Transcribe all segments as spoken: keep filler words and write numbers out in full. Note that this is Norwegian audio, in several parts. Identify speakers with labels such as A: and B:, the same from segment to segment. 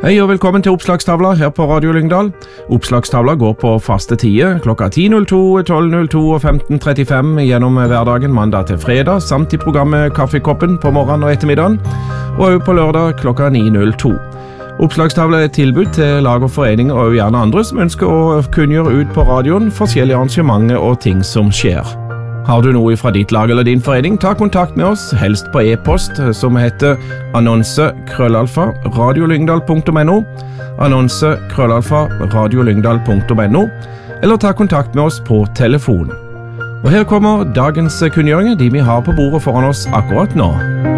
A: Hei og velkommen til Oppslagstavla her på Radio Lyngdal. Oppslagstavla går på faste tider klokka ti null to, tolv null to og femten trettifem gjennom hverdagen mandag til fredag, samt i programmet Kaffekoppen på morgenen og ettermiddagen, og også på lørdag klokka ni null to. Oppslagstavla er et tilbud til lag og foreninger og gjerne andre som ønsker å kunngjøre ut på radioen forskjellige arrangementer og ting som skjer. Har du noe fra ditt lag eller din forening, ta kontakt med oss, helst på e-post som heter annonse krøllalfa radiolyngdal punktum no, annonse krøllalfa radiolyngdal punktum no, eller ta kontakt med oss på telefon. Og her kommer dagens kunngjøringer, de vi har på bordet foran oss akkurat nå.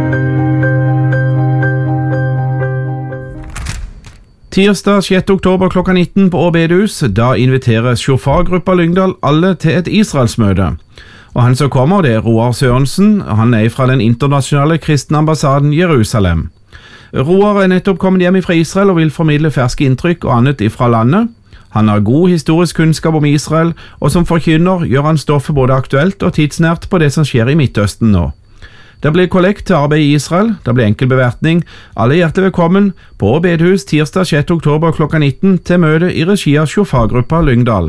A: Tirsdag sjette oktober klokka nitten på Åbedhus, da inviterer Shofar-gruppa Lyngdal alle til et Israelsmøte. Og han som kommer, det er Roar Sørensen. Han er fra den internasjonale kristne ambassaden Jerusalem. Roar er nettopp kommet hjem fra Israel og vil formidle ferske inntrykk og annet ifra landet. Han har god historisk kunnskap om Israel, og som forkynner gjør han stoffet både aktuelt og tidsnært på det som skjer i Midtøsten nå. Det blir kollekt til arbeid i Israel, det blir enkel bevertning. Alle hjertelig velkommen på Åbedhus tirsdag sjette oktober klokka nitten til møte i regi av Shofar-gruppa Lyngdal.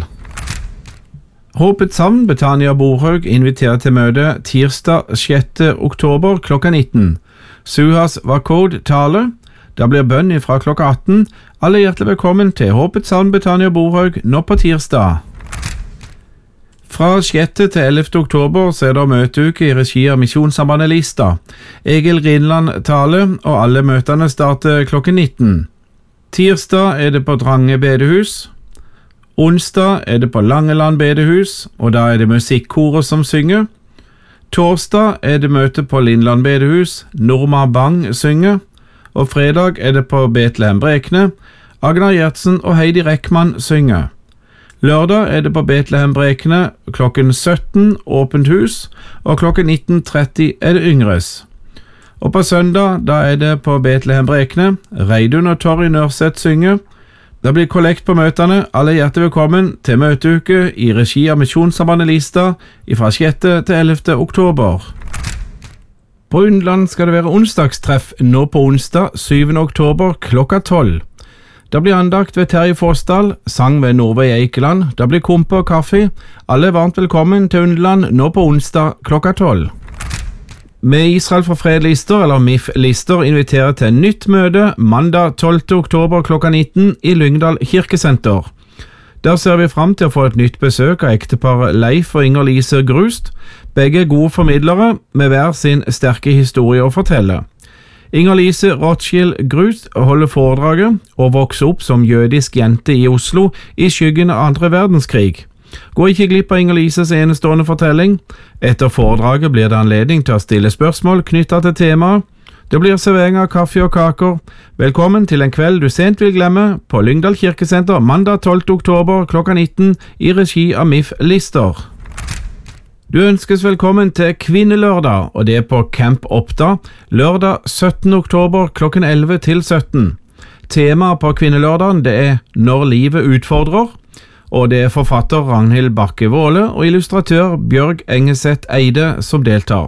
A: Håpets Havn Betania Borhaug inviterer til møte tirsdag sjette oktober klokka nitten. Suhas Vakod tale. Det blir bønn fra klokka atten. Alle hjertelig velkommen til Håpets Havn Betania Borhaug nå på tirsdag. Fra sjette til ellevte oktober så er det møteuke i regi av Misjonssambandet Lista. Egil Rinland tale, og alle møtene starter klokken nitten. Tirsdag er det på Drange bedehus. Onsdag er det på Langeland bedehus, og da er det musikkoret som synger. Torsdag er det møte på Lindland bedehus, Norma Bang synger. Og fredag er det på Betlehem Brekne, Agnar Gjertsen og Heidi Reckmann synger. Lørdag er det på Betlehem Brekne, klokken sytten åpent hus, og klokken nitten tretti er det yngres. Og på søndag da er det på Betlehem Brekne, Reidun og Torry Nørseth synger. Det blir kollekt på møtene. Alle hjertelig velkommen til møteuke i regi av Misjonssambandet Lista fra sjette til ellevte oktober. På Undland skal det være onsdagstreff nå på onsdag syvende oktober klokka tolv. Det blir andakt ved Terje Forsdal, sang ved Norvei Eikeland, det blir kompe og kaffe. Alle er varmt velkommen til Undland nå på onsdag klokka tolv. Med Israel for fred-lister, eller M I F-lister, inviterer til en nytt møte mandag tolvte oktober klokka nitten i Lyngdal kirkesenter. Der ser vi fram til å få et nytt besøk av ektepar Leif og Inger Lise Grust, begge gode formidlere med hver sin sterke historie å fortelle. Inger Lise Rothschild Grust holder foredraget og vokser opp som jødisk jente i Oslo i skyggen av andre verdenskrig. Gå ikke glipp av Inger Lises enestående fortelling. Etter foredraget blir det anledning til å stille spørsmål knyttet til temaet. Det blir servering av kaffe og kaker. Velkommen til en kveld du sent vil glemme på Lyngdal kirkesenter mandag tolvte oktober klokka nitten i regi av M I F-lister. Du ønskes velkommen til Kvinnelørdag, og det er på Camp Oppda, lørdag syttende oktober klokken elleve til sytten. Temaet på Kvinnelørdagen det er Når livet utfordrer, og det er forfatter Ragnhild Bakke Våle og illustratør Bjørg Engeseth Eide som deltar.